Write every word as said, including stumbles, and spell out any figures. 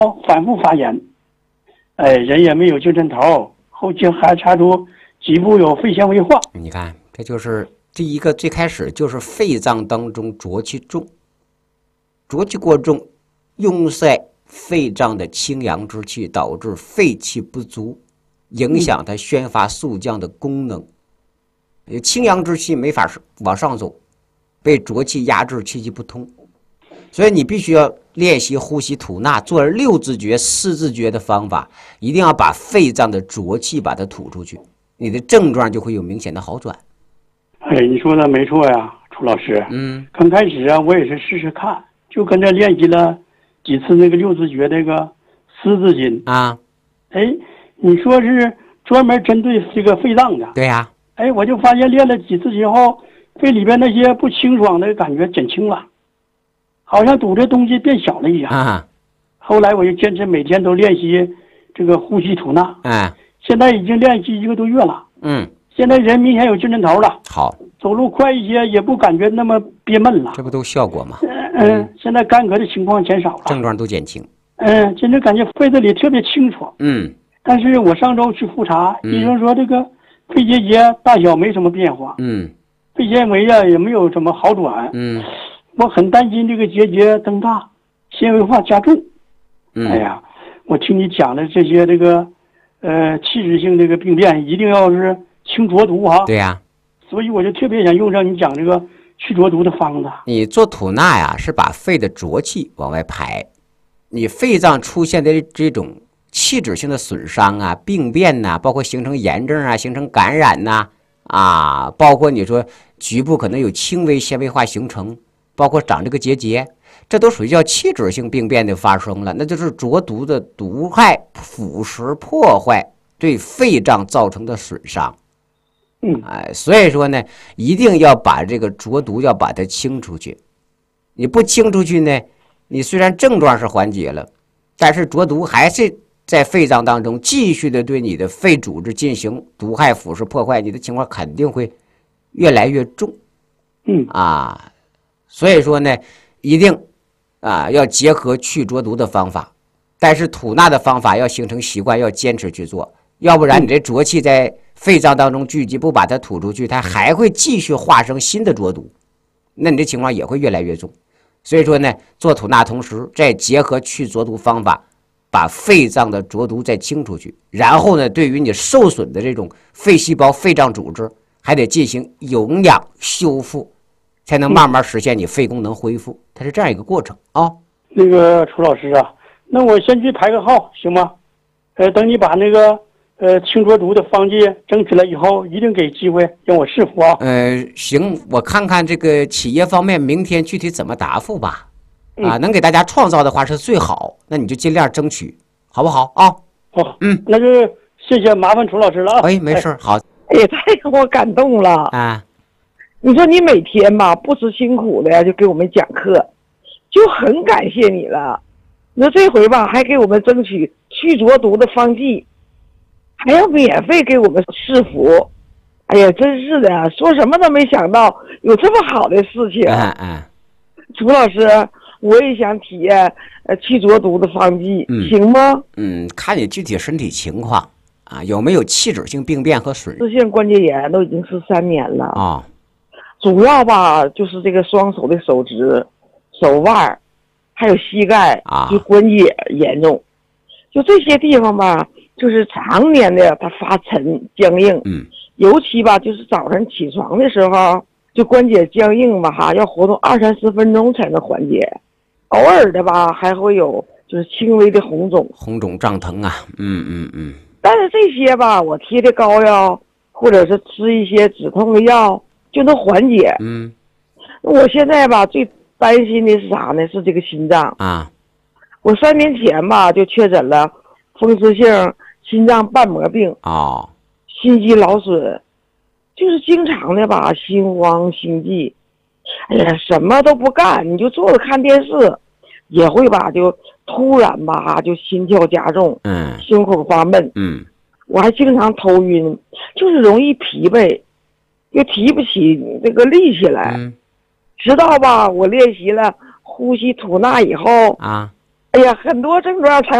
反复发炎，哎，人也没有精神头，后期还查出脊部有肺纤维化。 你看，这就是第一个，最开始就是肺脏当中浊气重，浊气过重，壅塞肺脏的清阳之气，导致肺气不足，影响它宣发肃降的功能。清阳之气没法往上走，被浊气压制，气机不通。所以你必须要练习呼吸吐纳，做六字诀、四字诀的方法，一定要把肺脏的浊气把它吐出去，你的症状就会有明显的好转。 哎，你说的没错呀，楚老师。 嗯， 刚开始啊，我也是试试看，就跟着练习了几次那个六字诀那个四字经啊。 哎，你说是专门针对这个肺脏的？ 对呀、啊。 哎，我就发现练了几次之后，肺里边那些不清爽的感觉减轻了，好像堵着东西变小了一样。 啊。 后来我就坚持每天都练习这个呼吸吐纳。 嗯。 现在已经练习一个多月了。 嗯。 现在人明显有精神头了。 好。 走路快一些，也不感觉那么憋闷了。 这不都效果吗？ 嗯嗯，现在干咳的情况减少了， 症状都减轻。 嗯，真的感觉肺子里特别清爽。 嗯。 但是我上周去复查， 嗯、 医生说这个肺结节大小没什么变化。 嗯。 肺纤维啊也没有什么好转。 嗯。 我很担心这个结节增大，纤维化加重。 嗯。 哎呀，我听你讲的这些这个，呃，器质性这个病变，一定要是清浊毒哈。 对呀、啊。 所以我就特别想用上你讲这个去浊毒的方子。 你做吐纳呀，是把肺的浊气往外排。你肺脏出现的这种器质性的损伤啊、病变呐、啊，包括形成炎症啊、形成感染呐、啊，啊，包括你说局部可能有轻微纤维化形成，包括长这个结节，这都属于叫器质性病变的发生了，那就是浊毒的毒害、腐蚀、破坏对肺脏造成的损伤。 嗯， 哎，所以说呢，一定要把这个浊毒要把它清出去。你不清出去呢，你虽然症状是缓解了，但是浊毒还是在肺脏当中继续的对你的肺组织进行毒害、腐蚀、破坏，你的情况肯定会越来越重。 嗯啊，所以说呢，一定啊要结合去浊毒的方法，但是吐纳的方法要形成习惯，要坚持去做，要不然你这浊气在肺脏当中聚集，不把它吐出去，它还会继续化生新的浊毒，那你这情况也会越来越重。所以说呢，做吐纳同时再结合去浊毒方法，把肺脏的浊毒再清出去，然后呢，对于你受损的这种肺细胞、肺脏组织，还得进行营养修复，才能慢慢实现你肺功能恢复。它是这样一个过程啊、哦。 那个楚老师啊，那我先去排个号行吗？呃，等你把那个。呃，清浊毒的方剂整起来以后，一定给机会让我试服啊。 呃，行，我看看这个企业方面明天具体怎么答复吧。啊， 嗯、 能给大家创造的话是最好，那你就尽量争取，好不好啊？ 哦， 嗯， 那就谢谢麻烦楚老师了啊。 哎，没事，好。 哎呀，太给我感动了啊！ 你说你每天吧不辞辛苦的就给我们讲课，就很感谢你了。你说这回吧还给我们争取去浊毒的方剂。还要免费给我们试服，哎呀，真是的，说什么都没想到有这么好的事情。 嗯嗯， 楚老师，我也想体验呃去浊毒的方剂， 嗯、 行吗？ 嗯，看你具体身体情况啊，有没有器质性病变和损失性关节炎都已经是三年了啊、哦， 主要吧就是这个双手的手指、手腕，还有膝盖啊， 就关节严重，就这些地方吧。就是常年的它发沉僵硬， 嗯， 尤其吧就是早上起床的时候，就关节僵硬吧哈，要活动二三十分钟才能缓解，偶尔的吧还会有就是轻微的红肿， 红肿胀疼啊，嗯嗯嗯。 但是这些吧，我贴的膏药或者是吃一些止痛的药就能缓解。 嗯， 我现在吧最担心的是啥呢？是这个心脏啊， 我三年前吧就确诊了风湿性心脏瓣膜病哦， 心肌劳损，就是经常的吧心慌心悸，哎呀什么都不干，你就坐着看电视，也会吧就突然吧就心跳加重， 嗯， 胸口发闷， 嗯， 我还经常头晕，就是容易疲惫，又提不起这个力气来， 嗯， 直到吧我练习了呼吸吐纳以后啊， 哎呀，很多症状才